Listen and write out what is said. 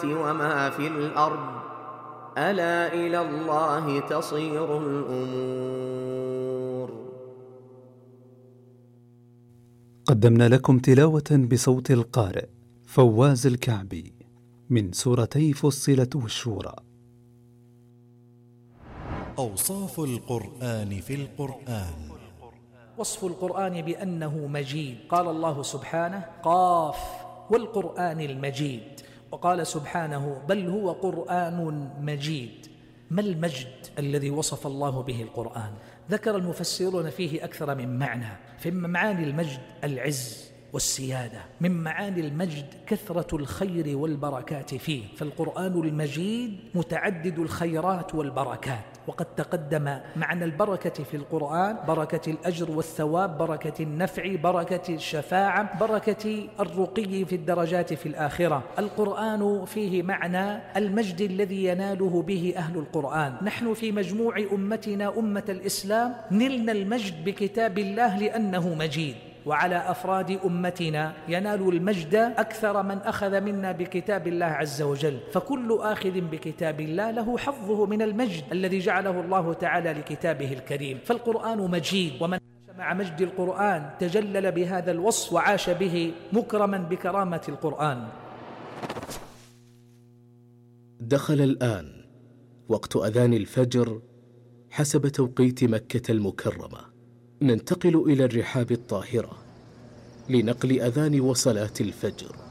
وما في الأرض ألا إلى الله تصير الأمور. قدمنا لكم تلاوة بصوت القارئ فواز الكعبي من سورتي فصلت والشورى. أوصاف القرآن في القرآن. وصف القرآن بأنه مجيد، قال الله سبحانه: قاف والقرآن المجيد. وقال سبحانه: بل هو قرآن مجيد. ما المجد الذي وصف الله به القرآن؟ ذكر المفسرون فيه أكثر من معنى. فمن معاني المجد العز والسيادة، من معاني المجد كثرة الخير والبركات فيه، فالقرآن المجيد متعدد الخيرات والبركات. وقد تقدم معنى البركة في القرآن: بركة الأجر والثواب، بركة النفع، بركة الشفاعة، بركة الرقي في الدرجات في الآخرة. القرآن فيه معنى المجد الذي يناله به أهل القرآن. نحن في مجموع أمتنا أمة الإسلام نلنا المجد بكتاب الله لأنه مجيد، وعلى أفراد أمتنا ينال المجد أكثر من أخذ منا بكتاب الله عز وجل، فكل آخذ بكتاب الله له حظه من المجد الذي جعله الله تعالى لكتابه الكريم. فالقرآن مجيد، ومن عاش مع مجد القرآن تجلل بهذا الوصف وعاش به مكرما بكرامة القرآن. دخل الآن وقت أذان الفجر حسب توقيت مكة المكرمة. ننتقل إلى الرحاب الطاهرة لنقل أذان وصلاة الفجر.